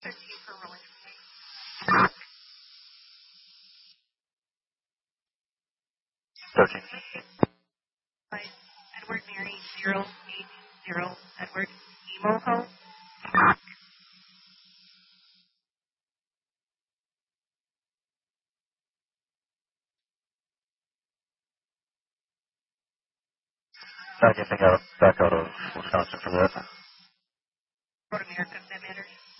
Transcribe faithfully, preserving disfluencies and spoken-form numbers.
thirteen. Edward Mary zero eight zero. Edward Emo Home. Not getting out, back out of Wisconsin for that. Road America